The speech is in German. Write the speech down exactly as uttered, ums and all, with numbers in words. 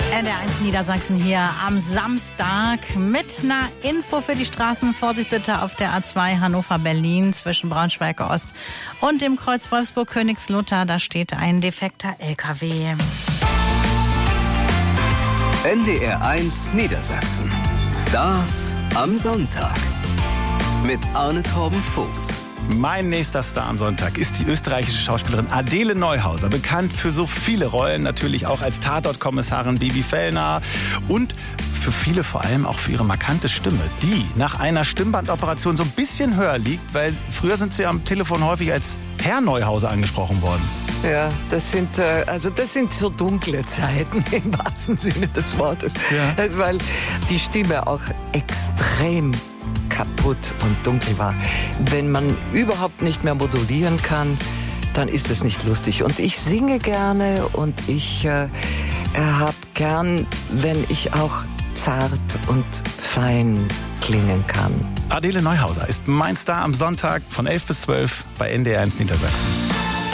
N D R eins Niedersachsen hier am Samstag mit einer Info für die Straßen. Vorsicht bitte auf der A zwei Hannover-Berlin zwischen Braunschweig-Ost und dem Kreuz Wolfsburg-Königslutter. Da steht ein defekter L K W. N D R eins Niedersachsen. Stars am Sonntag. Mit Arne Torben Vogt. Mein nächster Star am Sonntag ist die österreichische Schauspielerin Adele Neuhauser, bekannt für so viele Rollen, natürlich auch als Tatortkommissarin Bibi Fellner und für viele vor allem auch für ihre markante Stimme, die nach einer Stimmbandoperation so ein bisschen höher liegt, weil früher sind sie am Telefon häufig als Herr Neuhauser angesprochen worden. Ja, das sind also das sind so dunkle Zeiten im wahrsten Sinne des Wortes, ja. Weil die Stimme auch extrem kaputt und dunkel war. Wenn man überhaupt nicht mehr modulieren kann, dann ist es nicht lustig. Und ich singe gerne und ich äh, habe gern, wenn ich auch zart und fein klingen kann. Adele Neuhauser ist mein Star am Sonntag von elf bis zwölf bei N D R eins Niedersachsen.